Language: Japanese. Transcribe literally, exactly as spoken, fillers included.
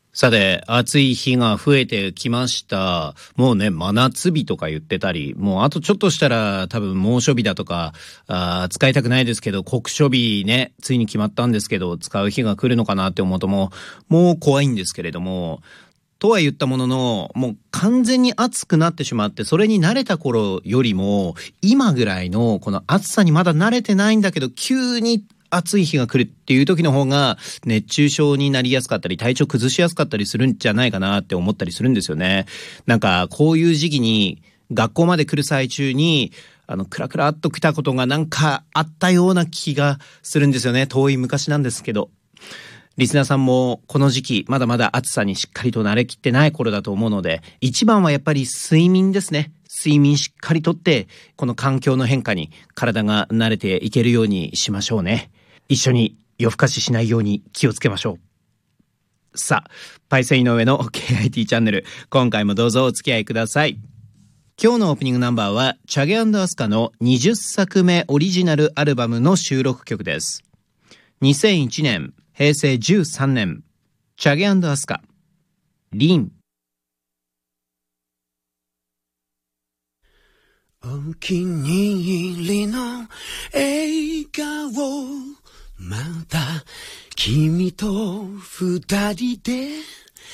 さて、暑い日が増えてきました。もうね、真夏日とか言ってたり、もうあとちょっとしたら多分猛暑日だとか、あ使いたくないですけど、酷暑日ね、ついに決まったんですけど、使う日が来るのかなって思うともう、もう怖いんですけれども、とは言ったものの、もう完全に暑くなってしまって、それに慣れた頃よりも、今ぐらいのこの暑さにまだ慣れてないんだけど、急に暑い日が来るっていう時の方が熱中症になりやすかったり体調崩しやすかったりするんじゃないかなって思ったりするんですよね。なんかこういう時期に学校まで来る最中にあのクラクラっと来たことがなんかあったような気がするんですよね。遠い昔なんですけど。リスナーさんもこの時期まだまだ暑さにしっかりと慣れきってない頃だと思うので、一番はやっぱり睡眠ですね。睡眠しっかりとってこの環境の変化に体が慣れていけるようにしましょうね。一緒に夜更かししないように気をつけましょう。さあ、パイセン井上の ケーアイティー チャンネル、今回もどうぞお付き合いください。今日のオープニングナンバーはチャゲ&アスカのにじゅっさくめオリジナルアルバムの収録曲です。にせんいちねん、へいせいじゅうさんねん、チャゲ&アスカ、リン。 お気に入りの笑顔、また君と二人で